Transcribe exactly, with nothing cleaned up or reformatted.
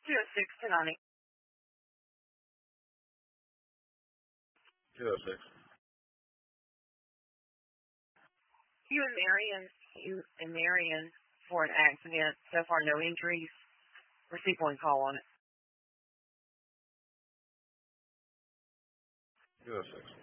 two oh six, Tenani. two oh six. You and Marion, you and Marion for an accident. So far, no injuries. Receive one call on it. two oh six.